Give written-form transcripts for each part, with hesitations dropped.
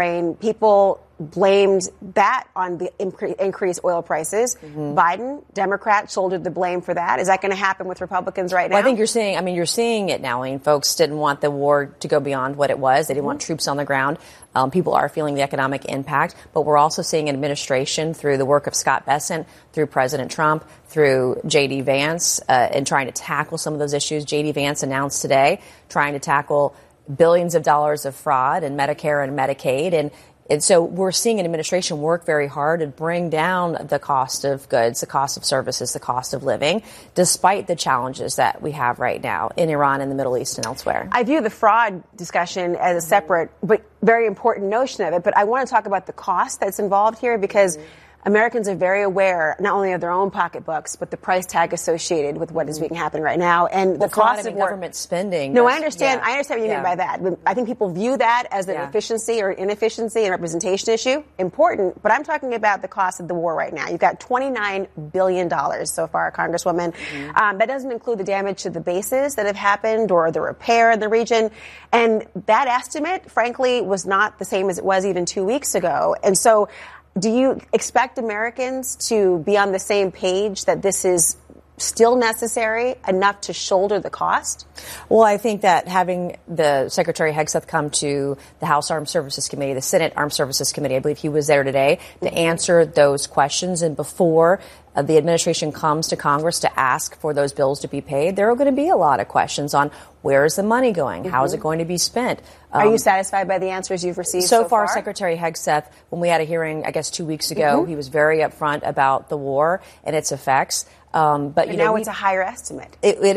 People blamed that on the increased oil prices. Biden, Democrat, shouldered the blame for that. Is that going to happen with Republicans right now? Well, I think you're seeing it now. I mean, folks didn't want the war to go beyond what it was. They didn't want troops on the ground. People are feeling the economic impact, but we're also seeing an administration through the work of Scott Bessent, through President Trump, through J.D. Vance, in trying to tackle some of those issues. J.D. Vance announced today trying to tackle billions of dollars of fraud in Medicare and Medicaid. And so we're seeing an administration work very hard to bring down the cost of goods, the cost of services, the cost of living, despite the challenges that we have right now in Iran and the Middle East and elsewhere. I view the fraud discussion as a separate but very important notion of it. But I want to talk about the cost that's involved here because Americans are very aware not only of their own pocketbooks, but the price tag associated with what is being happening right now. And the cost of government spending. No, I understand. Yeah. I understand what you mean by that. I think people view that as an efficiency or inefficiency and representation issue. Important. But I'm talking about the cost of the war right now. You've got $29 billion so far, Congresswoman. That doesn't include the damage to the bases that have happened or the repair in the region. And that estimate, frankly, was not the same as it was even 2 weeks ago. And so do you expect Americans to be on the same page that this is still necessary enough to shoulder the cost? Well, I think that having the Secretary Hegseth come to the House Armed Services Committee, the Senate Armed Services Committee, I believe he was there today to answer those questions. And before the administration comes to Congress to ask for those bills to be paid, there are going to be a lot of questions on where is the money going? How is it going to be spent? Are you satisfied by the answers you've received so far? Secretary Hegseth, when we had a hearing, I guess 2 weeks ago, he was very upfront about the war and its effects. But now it's a higher estimate.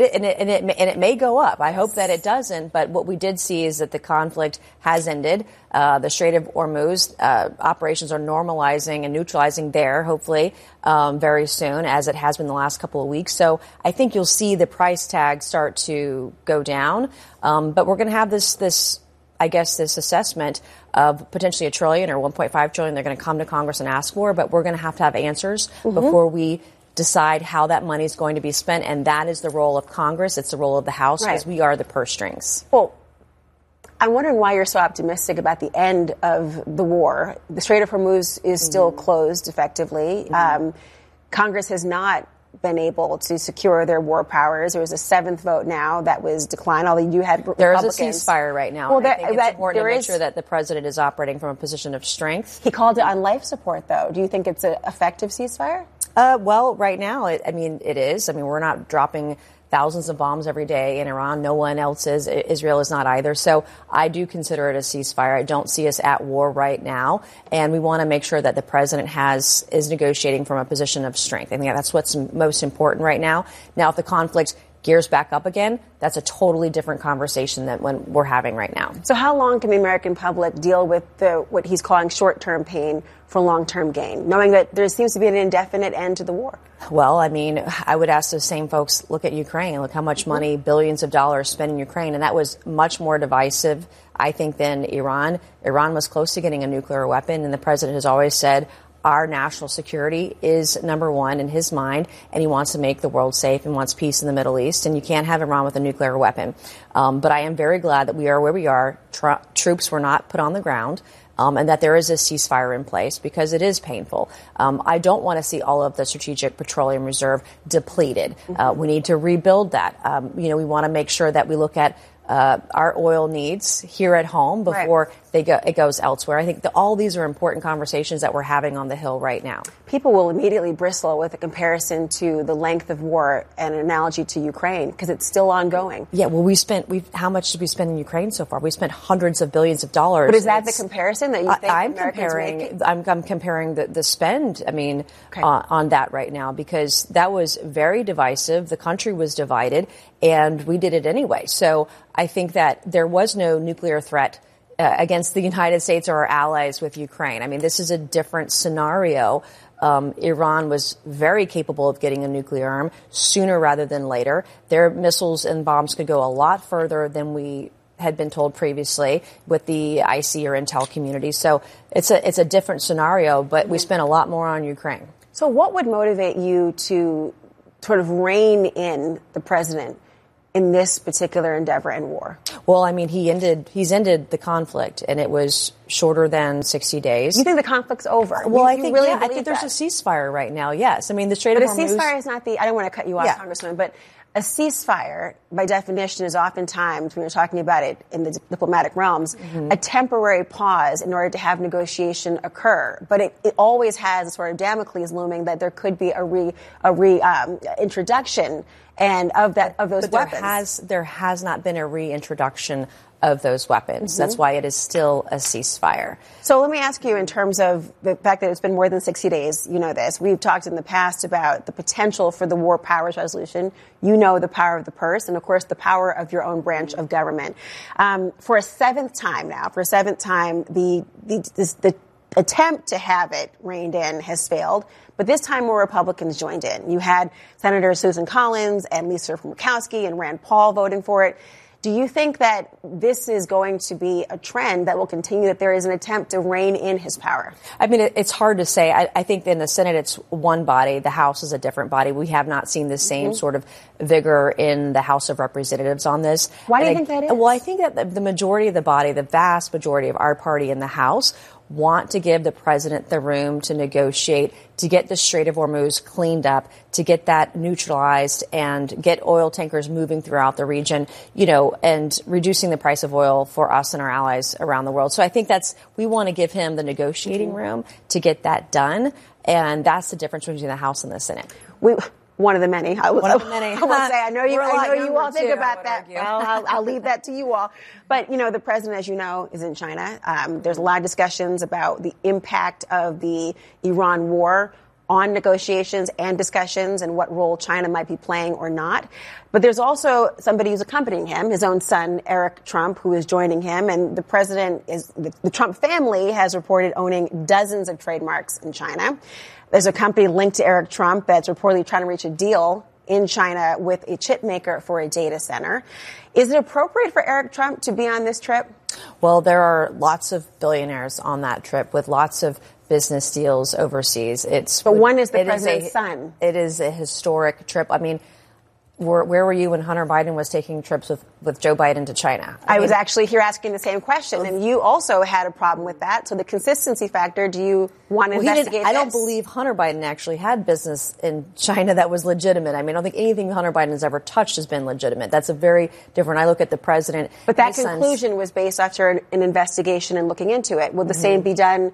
It may go up. I hope that it doesn't. But what we did see is that the conflict has ended. The Strait of Hormuz operations are normalizing and neutralizing there, hopefully, very soon, as it has been the last couple of weeks. So I think you'll see the price tag start to go down. But we're going to have this assessment of potentially $1 trillion or $1.5 trillion. They're going to come to Congress and ask for, but we're going to have answers before we decide how that money is going to be spent. And that is the role of Congress. It's the role of the House because we are the purse strings. Well, I'm wondering why you're so optimistic about the end of the war. The Strait of Hormuz is still closed effectively. Congress has not been able to secure their war powers. There was a seventh vote now that was declined, although you had Republicans. There is a ceasefire right now. Well, I think it's important to make sure that the president is operating from a position of strength. He called it on life support, though. Do you think it's an effective ceasefire? Well, right now, it is. I mean, we're not dropping thousands of bombs every day in Iran. No one else is. Israel is not either. So I do consider it a ceasefire. I don't see us at war right now. And we want to make sure that the president is negotiating from a position of strength. I think that's what's most important right now. Now, if the conflict gears back up again, that's a totally different conversation than when we're having right now. So how long can the American public deal with what he's calling short-term pain for long-term gain, knowing that there seems to be an indefinite end to the war? Well, I mean, I would ask those same folks, look at Ukraine, look how much money, billions of dollars spent in Ukraine, and that was much more divisive, I think, than Iran. Iran was close to getting a nuclear weapon, and the president has always said, our national security is number one in his mind, and he wants to make the world safe and wants peace in the Middle East, and you can't have Iran with a nuclear weapon. But I am very glad that we are where we are. Troops were not put on the ground, and that there is a ceasefire in place because it is painful. I don't want to see all of the Strategic Petroleum Reserve depleted. We need to rebuild that. We want to make sure that we look at our oil needs here at home before it goes elsewhere. I think all these are important conversations that we're having on the Hill right now. People will immediately bristle with a comparison to the length of war and an analogy to Ukraine because it's still ongoing. Yeah, well, how much did we spend in Ukraine so far? We spent hundreds of billions of dollars. But is that the comparison that you think I'm comparing the spend, on that right now because that was very divisive. The country was divided, and we did it anyway. So I think that there was no nuclear threat against the United States or our allies with Ukraine. I mean, this is a different scenario. Iran was very capable of getting a nuclear arm sooner rather than later. Their missiles and bombs could go a lot further than we had been told previously with the IC or intel community. So it's a different scenario, but we spent a lot more on Ukraine. So what would motivate you to sort of rein in the president in this particular endeavor and war? Well, I mean, he's ended the conflict, and it was shorter than 60 days. You think the conflict's over? Well, I think there's a ceasefire right now, yes. I mean, the Strait of Hormuz... But a ceasefire is not I don't want to cut you off, Congresswoman, but a ceasefire, by definition, is oftentimes, when you're talking about it in the diplomatic realms, a temporary pause in order to have negotiation occur. But it always has a sort of Damocles looming that there could be a reintroduction of those weapons. There has not been a reintroduction of those weapons. That's why it is still a ceasefire. So let me ask you, in terms of the fact that it's been more than 60 days, you know this. We've talked in the past about the potential for the war powers resolution. You know the power of the purse and, of course, the power of your own branch of government. For a seventh time, the attempt to have it reined in has failed. But this time more Republicans joined in. You had Senators Susan Collins and Lisa Murkowski and Rand Paul voting for it. Do you think that this is going to be a trend that will continue, that there is an attempt to rein in his power? I mean, it's hard to say. I think in the Senate it's one body. The House is a different body. We have not seen the same sort of vigor in the House of Representatives on this. Why do you think that is? Well, I think that the majority of the body, the vast majority of our party in the House, want to give the president the room to negotiate, to get the Strait of Hormuz cleaned up, to get that neutralized and get oil tankers moving throughout the region, and reducing the price of oil for us and our allies around the world. So I think we want to give him the negotiating room to get that done. And that's the difference between the House and the Senate. One of the many. I will say, I know you all think about that. Well, I'll leave that to you all. But, the president, as you know, is in China. There's a lot of discussions about the impact of the Iran war on negotiations and discussions and what role China might be playing or not. But there's also somebody who's accompanying him, his own son, Eric Trump, who is joining him. And the president the Trump family has reported owning dozens of trademarks in China. There's a company linked to Eric Trump that's reportedly trying to reach a deal in China with a chip maker for a data center. Is it appropriate for Eric Trump to be on this trip? Well, there are lots of billionaires on that trip with lots of business deals overseas. But one is the president's son. It is a historic trip. I mean, where were you when Hunter Biden was taking trips with Joe Biden to China? I was actually here asking the same question, and you also had a problem with that. So the consistency factor, do you want to investigate this? I don't believe Hunter Biden actually had business in China that was legitimate. I mean, I don't think anything Hunter Biden has ever touched has been legitimate. That's a very different. I look at the president. But that conclusion was based after an investigation and looking into it. Will the same be done?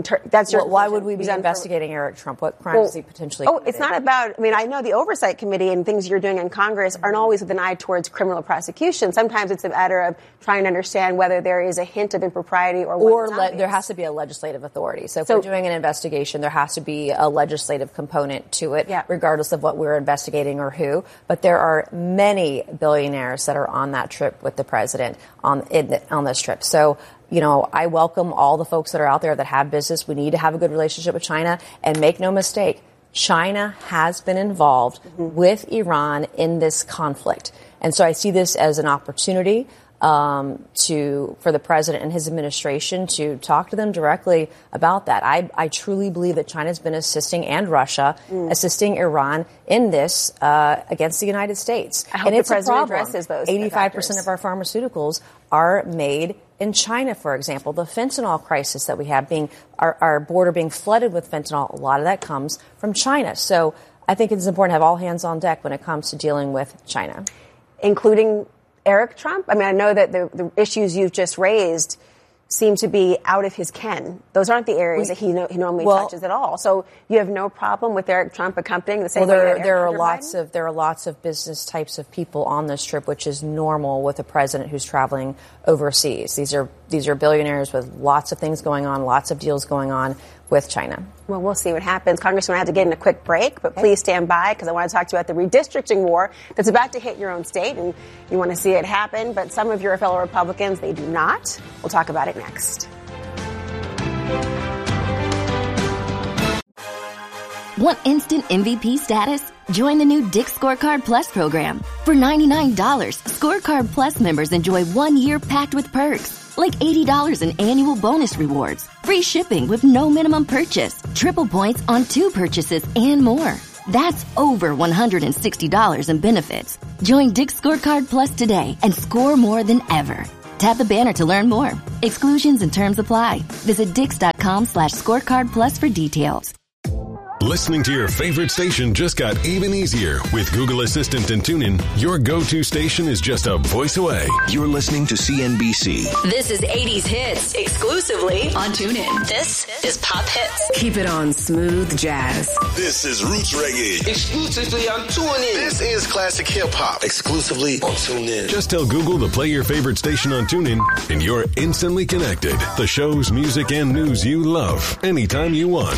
Why would we be investigating Eric Trump? What crimes is he potentially committed? It's not about, I know the Oversight Committee and things you're doing in Congress aren't always with an eye towards criminal prosecution. Sometimes it's a matter of trying to understand whether there is a hint of impropriety or there has to be a legislative authority. So if we're doing an investigation, there has to be a legislative component to it, regardless of what we're investigating or who. But there are many billionaires that are on that trip with the president on this trip. So, I welcome all the folks that are out there that have business. We need to have a good relationship with China. And make no mistake, China has been involved with Iran in this conflict. And so I see this as an opportunity for the president and his administration to talk to them directly about that. I truly believe that China's been assisting, and Russia, assisting Iran in this against the United States. I hope and it's the president a problem. Addresses those 85% of our pharmaceuticals are made in China, for example. The fentanyl crisis that we have, our border being flooded with fentanyl, a lot of that comes from China. So I think it's important to have all hands on deck when it comes to dealing with China. Including Eric Trump? I know that the issues you've just raised seem to be out of his ken. Those aren't the areas that he normally touches at all. So you have no problem with Eric Trump accompanying the same way that there are lots of business types of people on this trip, which is normal with a president who's traveling overseas. These are billionaires with lots of things going on, lots of deals going on with China. Well, we'll see what happens. Congressman, I have to get in a quick break, but please stand by because I want to talk to you about the redistricting war that's about to hit your own state, and you want to see it happen, but some of your fellow Republicans, they do not. We'll talk about it next. Want instant MVP status? Join the new Dick's Scorecard Plus program. For $99, Scorecard Plus members enjoy 1 year packed with perks, like $80 in annual bonus rewards, free shipping with no minimum purchase, triple points on 2 purchases, and more. That's over $160 in benefits. Join Dick's Scorecard Plus today and score more than ever. Tap the banner to learn more. Exclusions and terms apply. Visit dix.com/scorecard plus for details. Listening to your favorite station just got even easier. With Google Assistant and TuneIn, your go-to station is just a voice away. You're listening to CNBC. This is 80s Hits, exclusively on TuneIn. This is Pop Hits. Keep it on Smooth Jazz. This is Roots Reggae, exclusively on TuneIn. This is Classic Hip Hop, exclusively on TuneIn. Just tell Google to play your favorite station on TuneIn, and you're instantly connected. The shows, music, and news you love, anytime you want.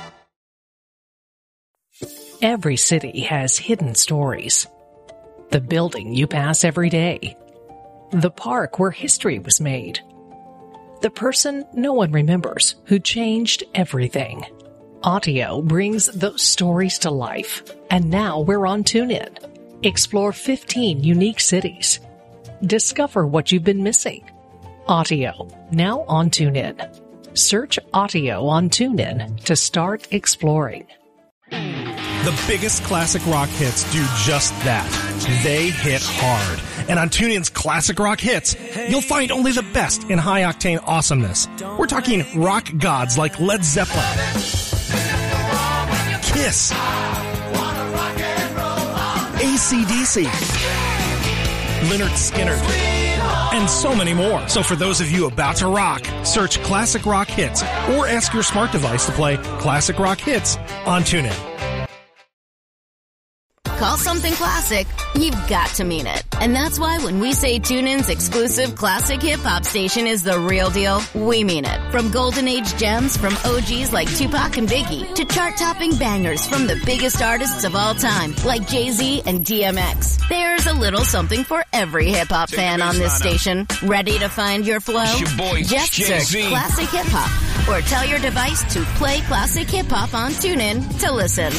Every city has hidden stories. The building you pass every day. The park where history was made. The person no one remembers who changed everything. Audio brings those stories to life. And now we're on TuneIn. Explore 15 unique cities. Discover what you've been missing. Audio, now on TuneIn. Search Audio on TuneIn to start exploring. The biggest classic rock hits do just that. They hit hard. And on TuneIn's Classic Rock Hits, you'll find only the best in high-octane awesomeness. We're talking rock gods like Led Zeppelin, Kiss, AC/DC, Lynyrd Skynyrd, and so many more. So for those of you about to rock, search Classic Rock Hits or ask your smart device to play Classic Rock Hits on TuneIn. Call something classic, you've got to mean it. And that's why when we say TuneIn's exclusive classic hip-hop station is the real deal, we mean it. From golden age gems from OGs like Tupac and Biggie to chart-topping bangers from the biggest artists of all time like Jay-Z and DMX. There's a little something for every hip-hop fan on this station. Ready to find your flow? Just search Classic Hip-Hop or tell your device to play Classic Hip-Hop on TuneIn to listen.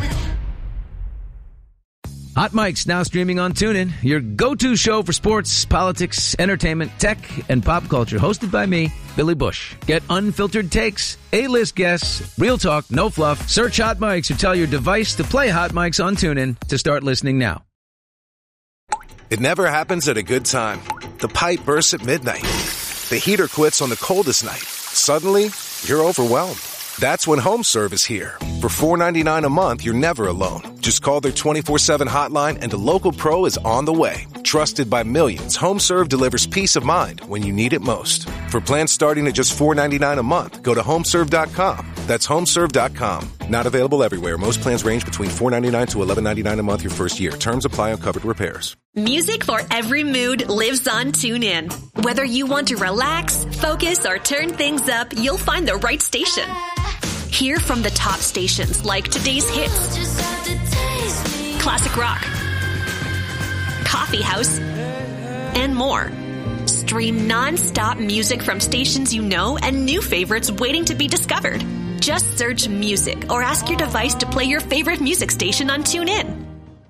Hot Mic's now streaming on TuneIn, your go-to show for sports, politics, entertainment, tech, and pop culture. Hosted by me, Billy Bush. Get unfiltered takes, A-list guests, real talk, no fluff. Search Hot Mic's or tell your device to play Hot Mic's on TuneIn to start listening now. It never happens at a good time. The pipe bursts at midnight. The heater quits on the coldest night. Suddenly, you're overwhelmed. That's when HomeServe is here. For $4.99 a month, you're never alone. Just call their 24/7 hotline and a local pro is on the way. Trusted by millions, HomeServe delivers peace of mind when you need it most. For plans starting at just $4.99 a month, go to HomeServe.com. That's HomeServe.com. Not available everywhere. Most plans range between $4.99 to $11.99 a month your first year. Terms apply on covered repairs. Music for every mood lives on TuneIn. Whether you want to relax, focus, or turn things up, you'll find the right station. Hear from the top stations like Today's Hits, Classic Rock, Coffee House, and more. Stream non-stop music from stations you know and new favorites waiting to be discovered. Just search music or ask your device to play your favorite music station on TuneIn.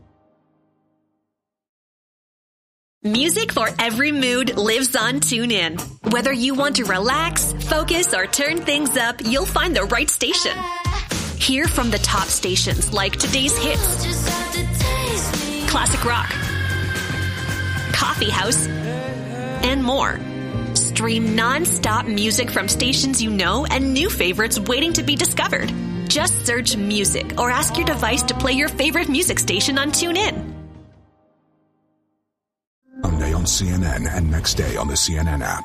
Music for every mood lives on TuneIn. Whether you want to relax, focus, or turn things up, you'll find the right station. Hear from the top stations like Today's Hits, Classic Rock, Coffee House, and more. Stream non-stop music from stations you know and new favorites waiting to be discovered. Just search music or ask your device to play your favorite music station on TuneIn. Monday on CNN and next day on the CNN app.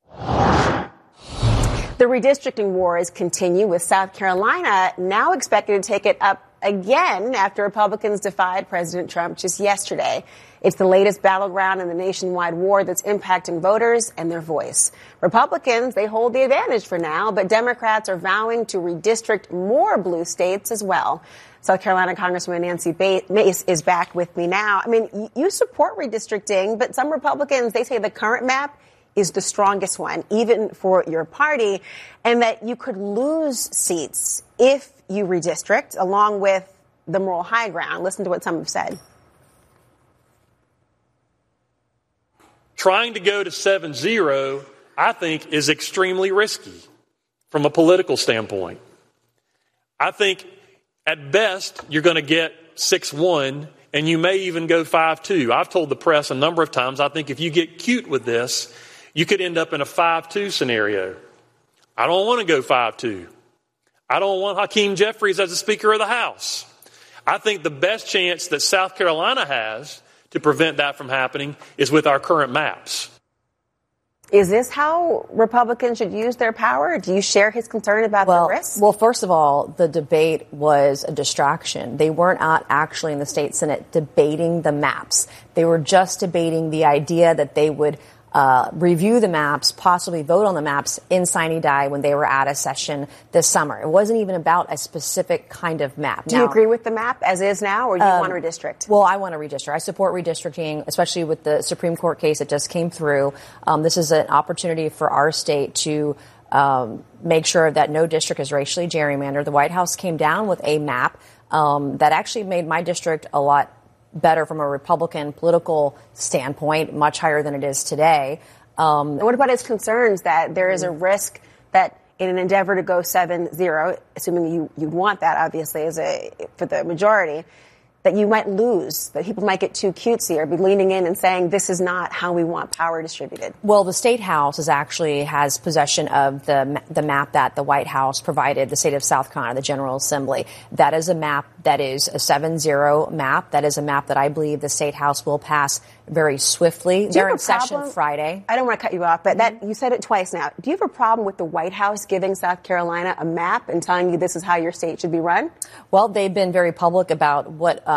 The redistricting wars continue, with South Carolina now expected to take it up again after Republicans defied President Trump just yesterday. It's the latest battleground in the nationwide war that's impacting voters and their voice. Republicans, they hold the advantage for now, but Democrats are vowing to redistrict more blue states as well. South Carolina Congresswoman Nancy Mace is back with me now. I mean, you support redistricting, but some Republicans, they say the current map is the strongest one, even for your party, and that you could lose seats if you redistrict, along with the moral high ground. Listen to what some have said. Trying to go to 7-0, I think, is extremely risky from a political standpoint. I think At best, you're going to get 6-1, and you may even go 5-2. I've told the press a number of times, I think if you get cute with this, you could end up in a 5-2 scenario. I don't want to go 5-2. I don't want Hakeem Jeffries as the Speaker of the House. I think the best chance that South Carolina has to prevent that from happening is with our current maps. Is this how Republicans should use their power? Do you share his concern about the risks? Well, first of all, the debate was a distraction. They weren't out actually in the state Senate debating the maps. They were just debating the idea that they would review the maps, possibly vote on the maps in sine die when they were at a session this summer. It wasn't even about a specific kind of map. Do you agree with the map as is now, or do you want to redistrict? Well, I want to redistrict. I support redistricting, especially with the Supreme Court case that just came through. This is an opportunity for our state to make sure that no district is racially gerrymandered. The White House came down with a map that actually made my district a lot better from a Republican political standpoint, much higher than it is today. And what about his concerns that there is a risk that in an endeavor to go 7-0, assuming you'd want that, obviously, for the majority, that you might lose, that people might get too cutesy or be leaning in and saying this is not how we want power distributed? Well, the State House has possession of the map that the White House provided the state of South Carolina, the General Assembly. That is a map that is a 7-0 map. That is a map that I believe the State House will pass very swiftly. They're in session Friday. I don't want to cut you off, but you said it twice now. Do you have a problem with the White House giving South Carolina a map and telling you this is how your state should be run? Well, they've been very public about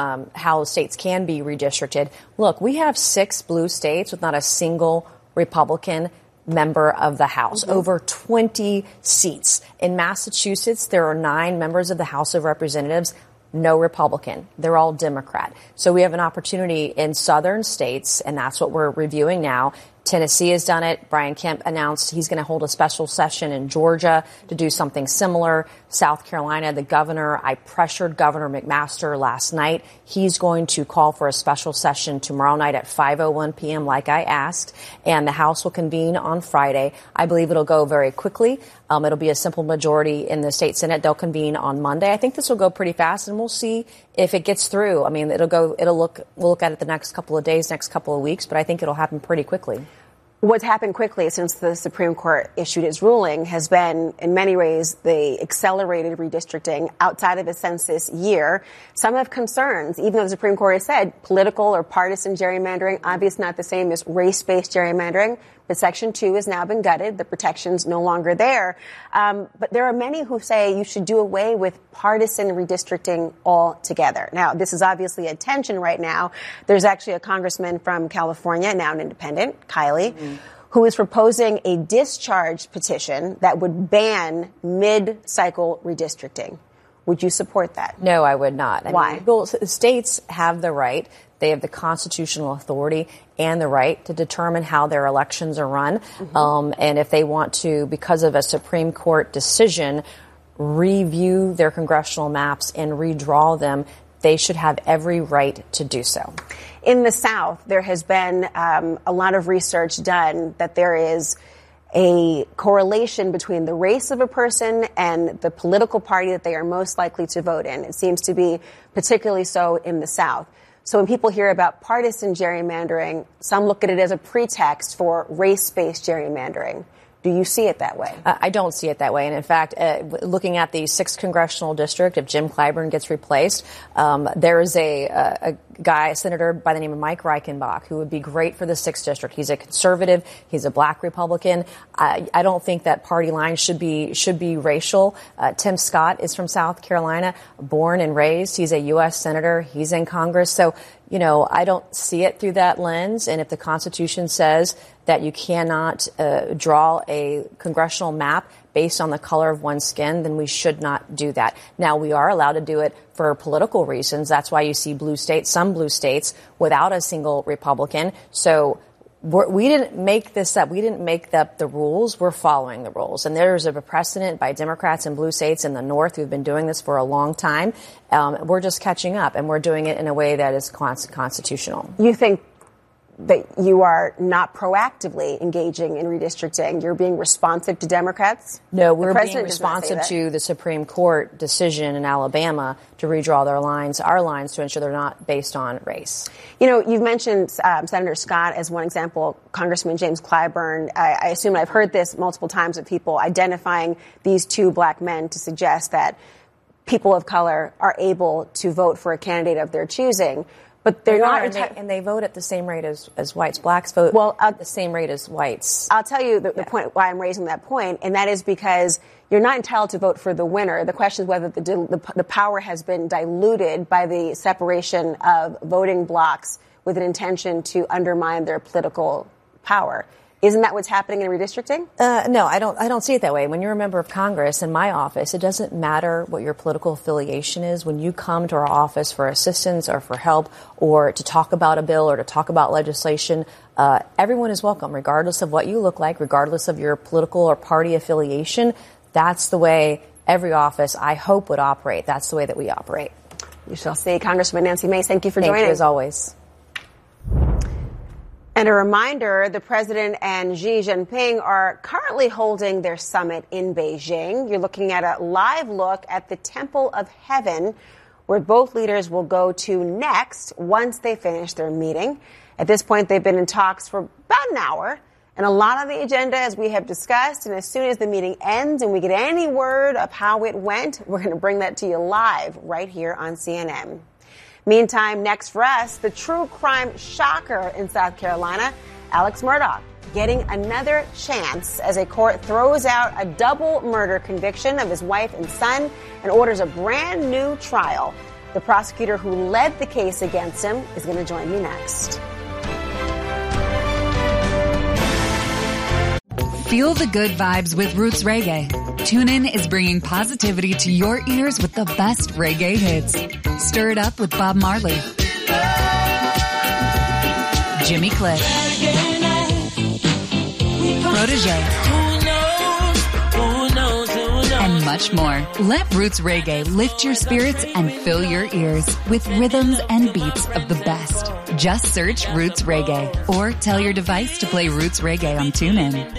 how states can be redistricted. Look, we have 6 blue states with not a single Republican member of the House, over 20 seats. In Massachusetts, there are 9 members of the House of Representatives, no Republican. They're all Democrat. So we have an opportunity in southern states, and that's what we're reviewing now. Tennessee has done it. Brian Kemp announced he's going to hold a special session in Georgia to do something similar. South Carolina, the governor, I pressured Governor McMaster last night. He's going to call for a special session tomorrow night at 5:01 p.m. like I asked, and the House will convene on Friday. I believe it'll go very quickly. It'll be a simple majority in the state Senate. They'll convene on Monday. I think this will go pretty fast, and we'll see if it gets through. I mean, we'll look at it the next couple of days, next couple of weeks, but I think it'll happen pretty quickly. What's happened quickly since the Supreme Court issued its ruling has been, in many ways, the accelerated redistricting outside of a census year. Some have concerns, even though the Supreme Court has said political or partisan gerrymandering, obviously not the same as race-based gerrymandering. But Section 2 has now been gutted. The protection's no longer there. But there are many who say you should do away with partisan redistricting altogether. Now, this is obviously a tension right now. There's actually a congressman from California, now an independent, Kiley, who is proposing a discharge petition that would ban mid-cycle redistricting. Would you support that? No, I would not. Why? Well, states have the right. They have the constitutional authority and the right to determine how their elections are run. And if they want to, because of a Supreme Court decision, review their congressional maps and redraw them, they should have every right to do so. In the South, there has been a lot of research done that there is a correlation between the race of a person and the political party that they are most likely to vote in. It seems to be particularly so in the South. So when people hear about partisan gerrymandering, some look at it as a pretext for race-based gerrymandering. Do you see it that way? I don't see it that way. And in fact, looking at the 6th congressional district, if Jim Clyburn gets replaced, there is a senator by the name of Mike Reichenbach, who would be great for the 6th district. He's a conservative. He's a black Republican. I don't think that party lines should be racial. Tim Scott is from South Carolina, born and raised. He's a U.S. senator. He's in Congress. So, I don't see it through that lens. And if the Constitution says that you cannot draw a congressional map based on the color of one's skin, then we should not do that. Now, we are allowed to do it for political reasons. That's why you see some blue states without a single Republican. So we didn't make this up. We didn't make up the rules. We're following the rules. And there's a precedent by Democrats in blue states in the North who've been doing this for a long time. We're just catching up, and we're doing it in a way that is constitutional. You think that you are not proactively engaging in redistricting. You're being responsive to Democrats? No, we're being responsive to the Supreme Court decision in Alabama to redraw our lines to ensure they're not based on race. You know, you've mentioned Senator Scott as one example, Congressman James Clyburn. I assume I've heard this multiple times of people identifying these two black men to suggest that people of color are able to vote for a candidate of their choosing. But they're not, and they vote at the same rate as whites. Blacks vote at the same rate as whites. I'll tell you the point why I'm raising that point, and that is because you're not entitled to vote for the winner. The question is whether the power has been diluted by the separation of voting blocks with an intention to undermine their political power. Isn't that what's happening in redistricting? No, I don't see it that way. When you're a member of Congress in my office, it doesn't matter what your political affiliation is. When you come to our office for assistance or for help or to talk about a bill or to talk about legislation, everyone is welcome, regardless of what you look like, regardless of your political or party affiliation. That's the way every office, I hope, would operate. That's the way that we operate. You shall see. Congresswoman Nancy Mace, thank you for joining. Thank you, as always. And a reminder, the president and Xi Jinping are currently holding their summit in Beijing. You're looking at a live look at the Temple of Heaven, where both leaders will go to next once they finish their meeting. At this point, they've been in talks for about an hour, and a lot on the agenda, as we have discussed. And as soon as the meeting ends and we get any word of how it went, we're going to bring that to you live right here on CNN. Meantime, next for us, the true crime shocker in South Carolina, Alex Murdaugh, getting another chance as a court throws out a double murder conviction of his wife and son and orders a brand new trial. The prosecutor who led the case against him is going to join me next. Feel the good vibes with Roots Reggae. TuneIn is bringing positivity to your ears with the best reggae hits. Stir it up with Bob Marley, Jimmy Cliff, Protégé, and much more. Let Roots Reggae lift your spirits and fill your ears with rhythms and beats of the best. Just search Roots Reggae or tell your device to play Roots Reggae on TuneIn.